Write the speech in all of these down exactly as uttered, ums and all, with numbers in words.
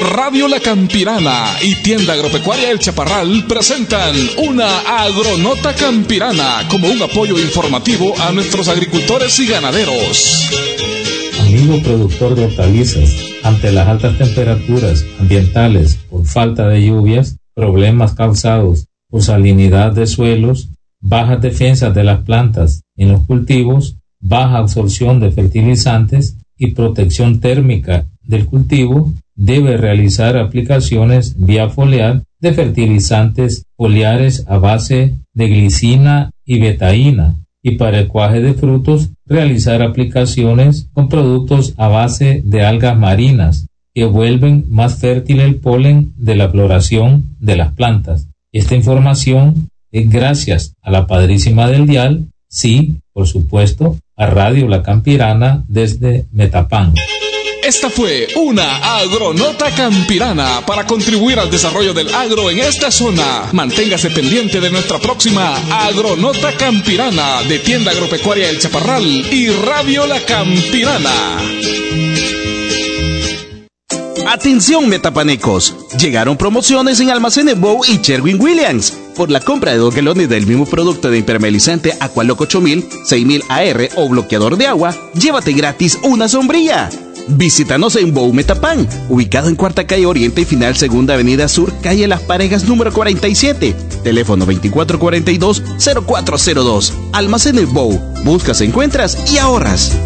Radio La Campirana y Tienda Agropecuaria El Chaparral presentan una Agronota Campirana como un apoyo informativo a nuestros agricultores y ganaderos. Amigo productor de hortalizas, ante las altas temperaturas ambientales por falta de lluvias, problemas causados por salinidad de suelos, bajas defensas de las plantas en los cultivos, baja absorción de fertilizantes y protección térmica del cultivo, debe realizar aplicaciones vía foliar de fertilizantes foliares a base de glicina y betaína, y para el cuaje de frutos realizar aplicaciones con productos a base de algas marinas que vuelven más fértil el polen de la floración de las plantas. Esta información es gracias a la padrísima del dial, sí, por supuesto, a Radio La Campirana desde Metapán. Esta fue una Agronota Campirana para contribuir al desarrollo del agro en esta zona. Manténgase pendiente de nuestra próxima Agronota Campirana de Tienda Agropecuaria El Chaparral y Radio La Campirana. Atención metapanecos, llegaron promociones en Almacenes Bow y Sherwin-Williams. Por la compra de dos galones del mismo producto de impermeabilizante Aqualock ocho mil, seis mil A R o bloqueador de agua, llévate gratis una sombrilla. Visítanos en Bow Metapán, ubicado en Cuarta Calle Oriente y Final Segunda Avenida Sur, calle Las Parejas número cuarenta y siete, teléfono veinticuatro cuarenta y dos, cero cuatro cero dos. Almacenes Bow, buscas, encuentras y ahorras.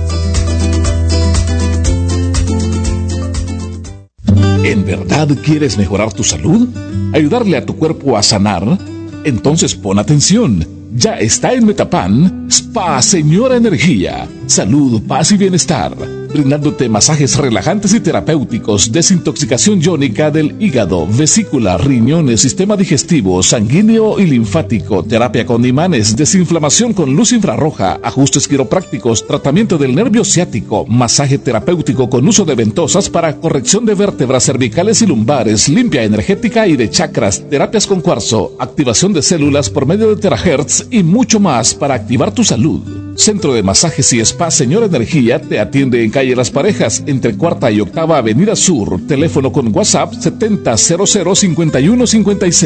¿En verdad quieres mejorar tu salud? ¿Ayudarle a tu cuerpo a sanar? Entonces pon atención. Ya está en Metapán Spa Señora Energía. Salud, paz y bienestar. Brindándote masajes relajantes y terapéuticos, desintoxicación iónica del hígado, vesícula, riñones, sistema digestivo, sanguíneo y linfático, terapia con imanes, desinflamación con luz infrarroja, ajustes quiroprácticos, tratamiento del nervio ciático, masaje terapéutico con uso de ventosas para corrección de vértebras cervicales y lumbares, limpia energética y de chakras, terapias con cuarzo, activación de células por medio de terahertz y mucho más para activar tu salud. Centro de Masajes y Spa Señora Energía te atiende en calle Las Parejas, entre Cuarta y Octava Avenida Sur. Teléfono con WhatsApp setenta cero cero cincuenta y uno cincuenta y seis.